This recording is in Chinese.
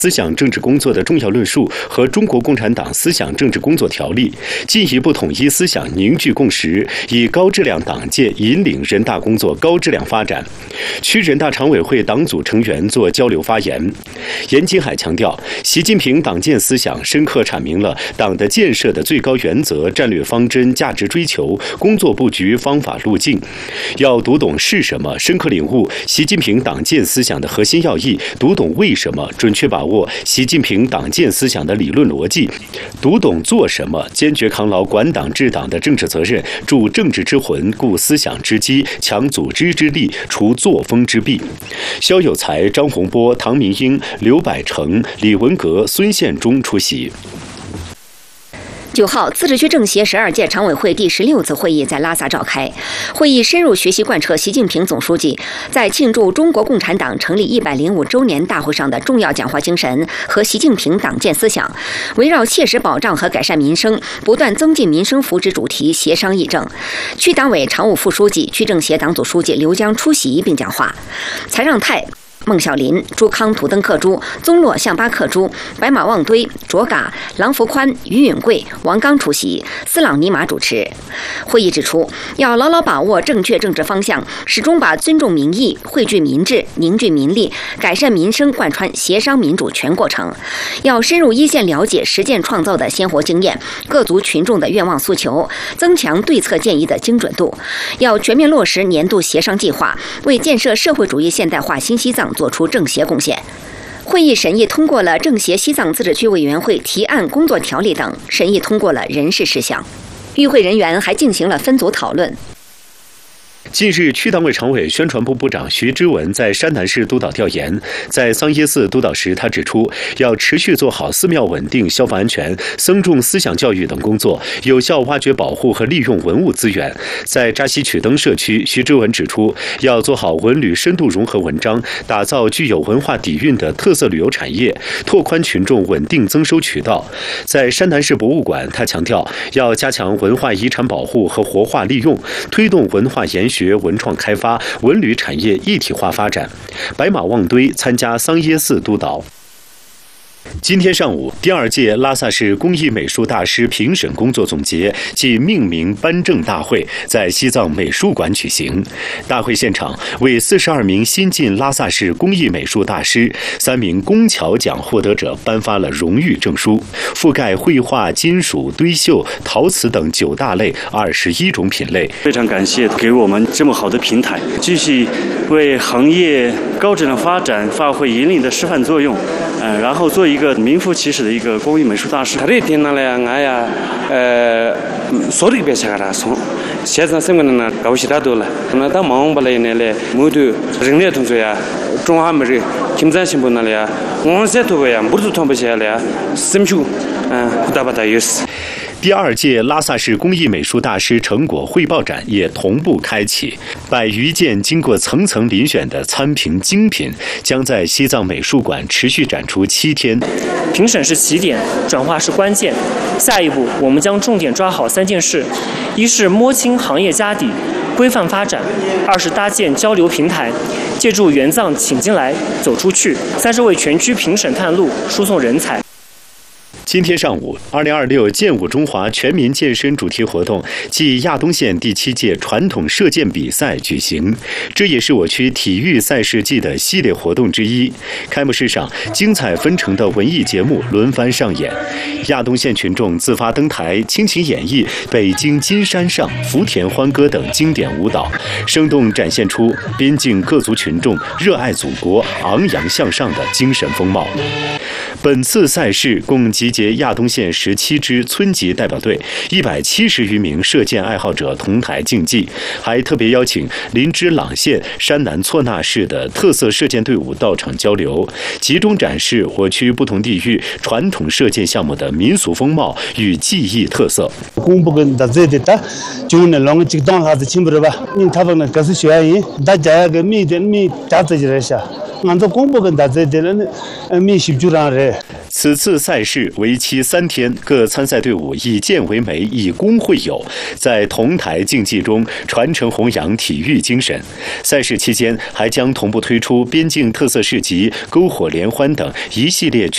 思想政治工作的重要论述和中国共产党思想政治工作条例，进一步统一思想，凝聚共识，以高质量党建引领人大工作高质量发展。区人大常委会党组成员作交流发言。严金海强调，习近平党建思想深刻阐明了党的建设的最高原则、战略方针、价值追求、工作布局、方法路径。要读懂是什么，深刻领悟习近平党建思想的核心要义，读懂为什么，准确把握习近平党建思想的理论逻辑，读懂做什么，坚决扛牢管党治党的政治责任，铸政治之魂，固思想之基，强组织之力，除作风之弊。肖有才、张洪波、唐明英、刘百成、李文革、孙宪忠出席。 9号，自治区政协12届常委会第16次会议在拉萨召开。会议深入学习贯彻习近平总书记在庆祝中国共产党成立105周年大会上的重要讲话精神和习近平党建思想，围绕切实保障和改善民生、不断增进民生福祉主题协商议政。区党委常务副书记、区政协党组书记刘江出席并讲话。财让泰、孟小林、朱康图登克珠、宗洛象巴克珠、白马旺堆、卓嘎、郎福宽、于允贵、王刚出席，斯朗尼玛主持。会议指出，要牢牢把握正确政治方向，始终把尊重民意、汇聚民智、凝聚民力、改善民生贯穿协商民主全过程。要深入一线了解实践创造的鲜活经验，各族群众的愿望诉求，增强对策建议的精准度。要全面落实年度协商计划，为建设社会主义现代化新西藏做出政协贡献。会议审议通过了政协西藏自治区委员会提案工作条例等，审议通过了人事事项。与会人员还进行了分组讨论。 近日，区党委常委、宣传部部长徐之文在山南市督导调研，在桑耶寺督导时，他指出，要持续做好寺庙稳定、消防安全、僧众思想教育等工作，有效挖掘、保护和利用文物资源。在扎西曲登社区，徐之文指出，要做好文旅深度融合文章，打造具有文化底蕴的特色旅游产业，拓宽群众稳定增收渠道。在山南市博物馆，他强调，要加强文化遗产保护和活化利用，推动文化研学、文创开发、文旅产业一体化发展。白马旺堆参加桑耶寺督导。今天上午，第2届拉萨市工艺美术大师评审工作总结暨命名颁证大会在西藏美术馆举行。大会现场为42名新晋拉萨市工艺美术大师、3名工巧奖获得者颁发了荣誉证书，覆盖绘画、金属、堆绣、陶瓷等9大类21种品类。 非常感谢给我们这么好的平台，继续为行业高质量发展发挥引领的示范作用，然后做一个名副其实的一个工艺美术大师。 소리 배차가라서 세상 생각나 가우시라도라 나다 마음발에네 모두 링내 동조야 중화머리 김잔신분날이야 원세토야 모두 통보셔야야 심주 후다바다 유스。 第2届拉萨市工艺美术大师成果汇报展也同步开启，100余件经过层层遴选的参评精品将在西藏美术馆持续展出7天。 评审是起点，转化是关键。下一步，我们将重点抓好3件事：一是摸清行业家底，规范发展；二是搭建交流平台，借助援藏请进来，走出去；三是为全区评审探路，输送人才。 今天上午，2026健舞中华全民健身主题活动暨亚东县第7届传统射箭比赛举行，这也是我区体育赛事季的系列活动之一。开幕式上，精彩纷呈的文艺节目轮番上演，亚东县群众自发登台，倾情演绎《北京金山上》《福田欢歌》等经典舞蹈，生动展现出边境各族群众热爱祖国、昂扬向上的精神风貌。本次赛事共集结亚东县17支村级代表队170余名射箭爱好者同台竞技，还特别邀请林芝朗县山南措那市的特色射箭队伍到场交流，集中展示我区不同地域传统射箭项目的民俗风貌与技艺特色。此次赛事为期3天，各参赛队伍以剑为媒，以弓会友，在同台竞技中传承弘扬体育精神。赛事期间还将同步推出边境特色市集、篝火联欢等一系列